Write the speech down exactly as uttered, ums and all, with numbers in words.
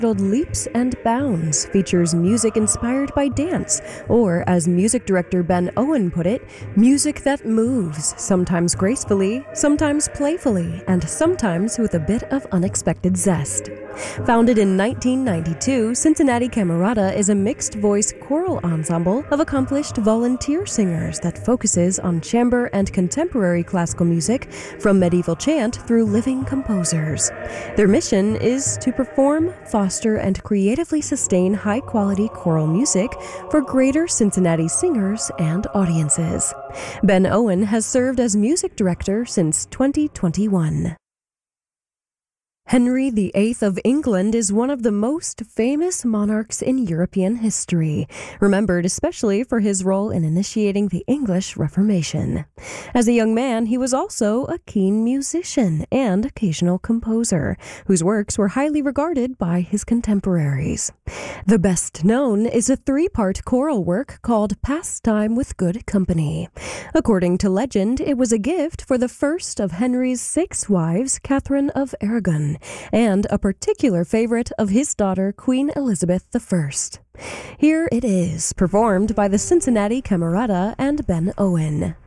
titled Leaps and Bounds features music inspired by dance, or as music director Ben Owen put it, music that moves, sometimes gracefully, sometimes playfully, and sometimes with a bit of unexpected zest. Founded in nineteen ninety-two, Cincinnati Camerata is a mixed-voice choral ensemble of accomplished volunteer singers that focuses on chamber and contemporary classical music from medieval chant through living composers. Their mission is to perform, foster, and creatively sustain high-quality choral music for greater Cincinnati singers and audiences. Ben Owen has served as music director since twenty twenty-one. Henry the Eighth of England is one of the most famous monarchs in European history, remembered especially for his role in initiating the English Reformation. As a young man, he was also a keen musician and occasional composer, whose works were highly regarded by his contemporaries. The best known is a three-part choral work called Pastime with Good Company. According to legend, it was a gift for the first of Henry's six wives, Catherine of Aragon, and a particular favorite of his daughter, Queen Elizabeth the First. Here it is, performed by the Cincinnati Camerata and Ben Owen.